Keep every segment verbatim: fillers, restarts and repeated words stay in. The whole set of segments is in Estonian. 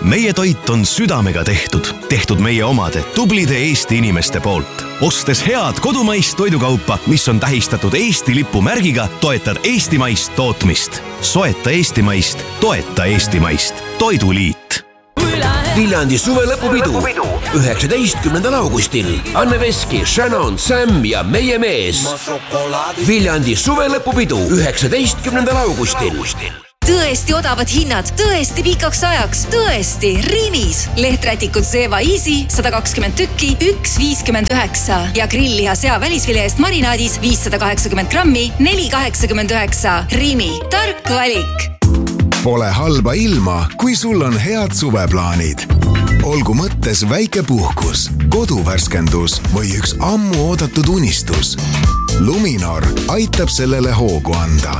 meie toit on südamega tehtud, tehtud meie omade tublide Eesti inimeste poolt. Ostes head kodumaist toidukaupa, mis on tähistatud Eesti lipu märgiga, toetad eestimaist tootmist. Soeta eestimaist, toeta eestimaist. Toiduliit. Viljandi suvelõpupidu üheksateistkümnendal augustil. Anne Veski, Shannon, Sam ja meie mees. Viljandi suvelõpupidu üheksateistkümnendal augustil. Tõesti odavad hinnad, tõesti pikaks ajaks, tõesti Rimis. Lehträtikud Zeva Easy sada kakskümmend tükki, üks viiskümmend üheksa ja grillliha sea välisvile eest marinaadis viissada kaheksakümmend grammi, neli kaheksakümmend üheksa. Rimi, tark valik. Pole halba ilma, kui sul on head suveplaanid. Olgu mõttes väike puhkus, koduvärskendus või üks ammu oodatud unistus. Luminor aitab sellele hoogu anda.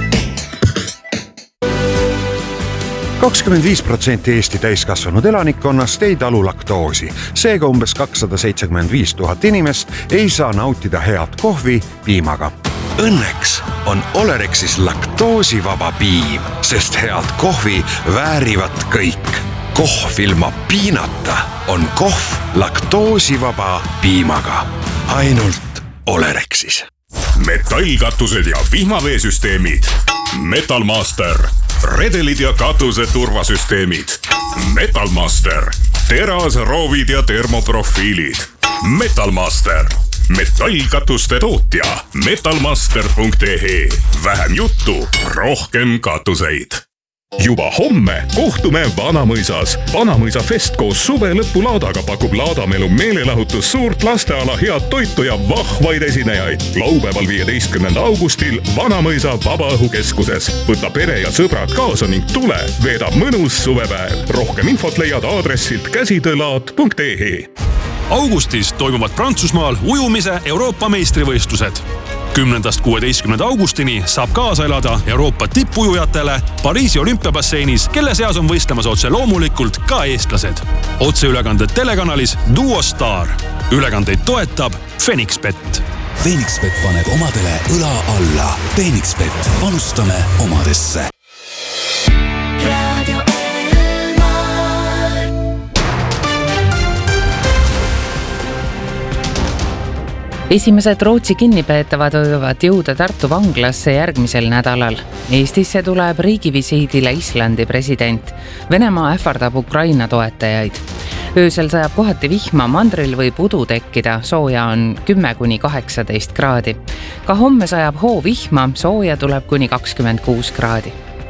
kakskümmend viis protsenti Eesti täiskasvanud elanikkonnast ei talu laktoosi. Seega umbes kakssada seitsekümmend viis tuhat inimest ei saa nautida head kohvi piimaga. Õnneks on Olerexis laktoosivaba piim, sest head kohvi väärivad kõik. Kohv ilma piinata on kohv laktoosivaba piimaga. Ainult Olerexis. Metallkatused ja vihmaveesüsteemid. Metalmaster. Redelid ja katuse turvasüsteemid. Metalmaster. Teras, roovid ja termoprofiilid. Metalmaster. Metallkatuste tootja. metalmaster punkt e e. Vähem juttu, rohkem katuseid. Juba homme kohtume Vanamõisas. Vanamõisa fest koos suve lõpulaadaga pakub laadamelu meelelahutus suurt lasteala head toitu ja vahvaid esinejaid. Laupäeval viieteistkümnendal augustil Vanamõisa Vabaõhukeskuses. Võta pere ja sõbrad kaasa ning tule, veeda mõnus suvepäev. Rohkem infot leiad aadressilt käsitõlaad punkt e e. Augustis toimuvad Prantsusmaal ujumise Euroopa meistrivõistlused. kümnendast kuueteistkümnenda augustini saab kaasa elada Euroopa tippujujatele Pariisi olümpiabasseinis, kelle seas on võistlemas otse loomulikult ka eestlased. Otseülekanded telekanalis Duo Star. Ülekandeid toetab Fenixbet. Fenixbet paneb omadele õla alla. Fenixbet, panustame omadesse. Esimesed Rootsi kinnipeetavad võivad jõuda Tartu vanglasse järgmisel nädalal. Eestisse tuleb riigivisiidile Islandi president. Venemaa ähvardab Ukraina toetajaid. Öösel sajab kohati vihma, mandril võib udu tekkida, sooja on kümme kuni kaheksateist kraadi. Ka homme sajab hoo vihma, sooja tuleb kuni kakskümmend kuus kraadi.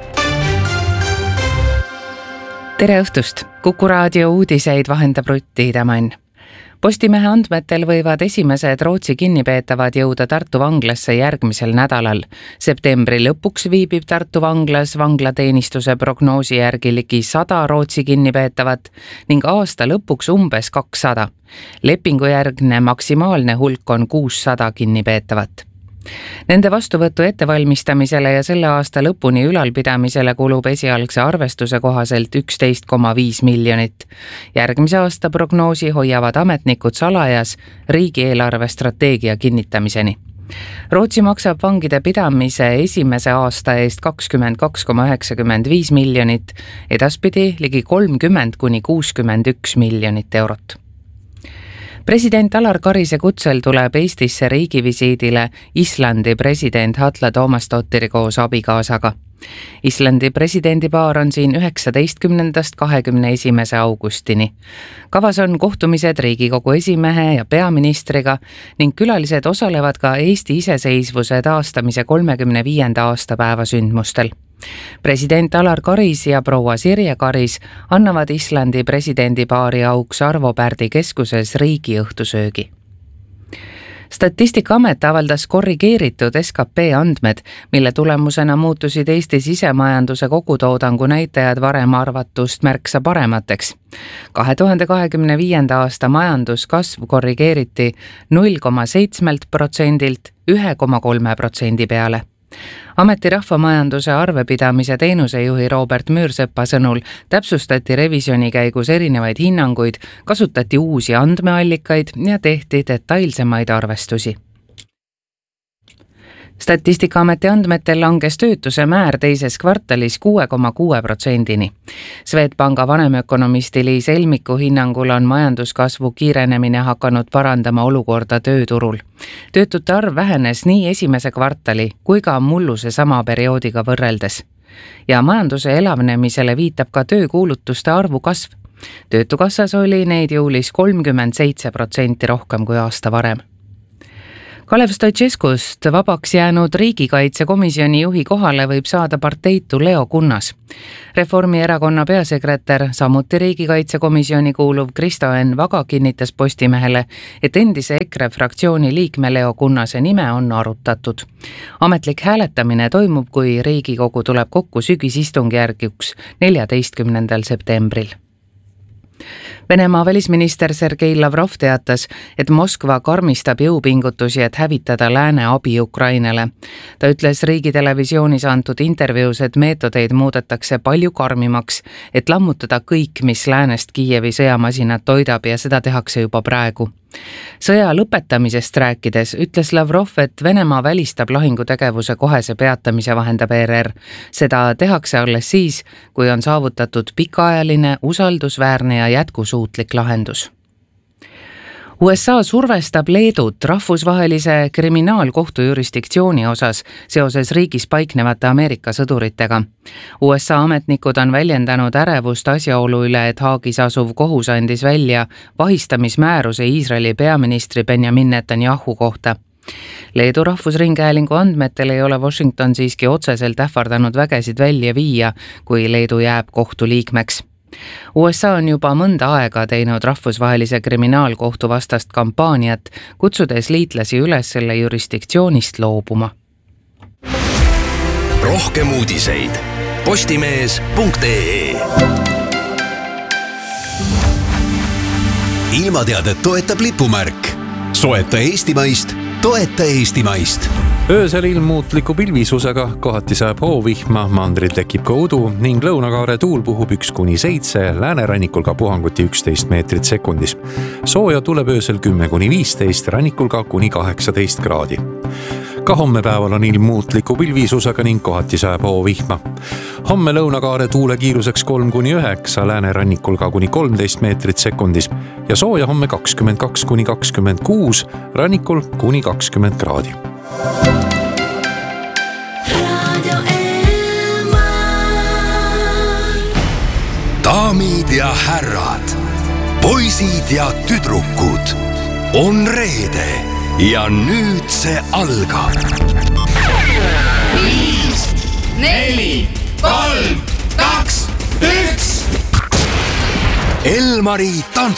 Tere õhtust! Kuku raadio uudiseid vahendab Rutti Hidemann. Postimehe andmetel võivad esimesed Rootsi kinnipeetavad jõuda Tartu vanglasse järgmisel nädalal. Septembri lõpuks viibib Tartu vanglas vanglateenistuse prognoosi järgi ligi sada Rootsi kinnipeetavat ning aasta lõpuks umbes kakssada. Lepingujärgne maksimaalne hulk on kuussada kinnipeetavat. Nende vastuvõtu ettevalmistamisele ja selle aasta lõpuni ülalpidamisele kulub esialgse arvestuse kohaselt üksteist koma viis miljonit. Järgmise aasta prognoosi hoiavad ametnikud salajas riigieelarve strateegia kinnitamiseni. Rootsi maksab vangide pidamise esimese aasta eest kakskümmend kaks koma üheksakümmend viis miljonit, edaspidi ligi kolmkümmend kuni kuuskümmend üks miljonit eurot. President Alar Karise kutsel tuleb Eestisse riigivisiidile Islandi president Halla Toomastottir koos abikaasaga. Islandi presidendipaar on siin üheksateistkümnendast kahekümne esimese augustini. Kavas on kohtumised Riigikogu esimehe ja peaministriga ning külalised osalevad ka Eesti iseseisvuse taastamise kolmekümne viienda aastapäeva sündmustel. President Alar Karis ja proua Sirje Karis annavad Islandi presidendipaari auks Arvo Pärdi keskuses riigi õhtusöögi. Statistikaamet avaldas korrigeeritud S K P andmed, mille tulemusena muutusid Eesti sisemajanduse kogutoodangu näitajad varem arvatust märksa paremateks. kahe tuhande kahekümne viienda aasta majanduskasv korrigeeriti null koma seitse protsendilt ühe koma kolme protsendi peale. Ameti rahvamajanduse arvepidamise teenusejuhi Robert Müürsepa sõnul täpsustati revisjoni käigus erinevaid hinnanguid, kasutati uusi andmeallikaid ja tehti detailsemaid arvestusi. Statistikaameti andmetel langes töötuse määr teises kvartalis kuue koma kuue protsendini. Swedbanka vanemökonomisti Liis Elmiku hinnangul on majanduskasvu kiirenemine hakanud parandama olukorda tööturul. Töötute arv vähenes nii esimese kvartali kui ka mulluse sama perioodiga võrreldes. Ja majanduse elavnemisele viitab ka töökuulutuste arvu kasv. Töötukassas oli neid juulis kolmkümmend seitse protsenti rohkem kui aasta varem. Kalev Stoiceskust vabaks jäänud riigikaitsekomisjoni juhi kohale võib saada parteitu Leo Kunnas. Reformierakonna peasekretär, samuti riigikaitsekomisjoni kuuluv Kristo Enn Vaga kinnitas Postimehele, et endise EKRE fraktsiooni liikme Leo Kunnase nime on arutatud. Ametlik hääletamine toimub, kui Riigikogu tuleb kokku sügisistungjärgiks neljateistkümnendal septembril. Venemaa välisminister Sergei Lavrov teatas, et Moskva karmistab jõupingutusi, et hävitada lääne abi Ukrainale. Ta ütles riigitelevisioonis antud intervjuus, et meetodeid muudetakse palju karmimaks, et lammutada kõik, mis läänest Kiievi sõjamasinat toidab ja seda tehakse juba praegu. Sõja lõpetamisest rääkides ütles Lavrov, et Venemaa välistab lahingutegevuse kohese peatamise, vahendab E R R. Seda tehakse alles siis, kui on saavutatud pikaajaline, usaldusväärne ja jätkusuutlik lahendus. U S A survestab Leedut rahvusvahelise kriminaalkohtu jurisdiktsiooni osas seoses riigis paiknevate Ameerika sõduritega. U S A ametnikud on väljendanud ärevust asjaolu üle, et Haagis asuv kohus andis välja vahistamismääruse Iisraeli peaministri Benjamin Netanyahu kohta. Leedu rahvusringhäälingu andmetel ei ole Washington siiski otseselt ähvardanud vägesid välja viia, kui Leedu jääb kohtu liikmeks. U S A on juba mõnda aega teinud rahvusvahelise kriminaalkohtu vastast kampaaniat, kutsudes liitlasi üles selle jurisdiktsioonist loobuma. Rohkem uudiseid postimees punkt ee. Ilmateadet toetab lipumärk. Soeta eestimaist, toeta eestimaist. Öösel ilmuutliku pilvisusega, kohati sajab hoovihma, mandril tekib ka udu ning lõunakaare tuul puhub üks kuni seitse, läänerannikul ka puhanguti üksteist meetrit sekundis. Sooja tuleb öösel kümme kuni viisteist, rannikul ka kuni kaheksateist kraadi. Ka homme päeval on ilmuutliku pilvisusega ning kohati sajab hoovihma. Homme lõunakaare tuule kiiruseks kolm kuni üheksa, läänerannikul ka kuni kolmteist meetrit sekundis ja sooja homme kakskümmend kaks kuni kakskümmend kuus, rannikul kuni kakskümmend kraadi. Daamid ja härrad, poisid ja tüdrukud, on reede ja nüüd see algab. Viis, neli, kolm, kaks, üks. Elmari tants.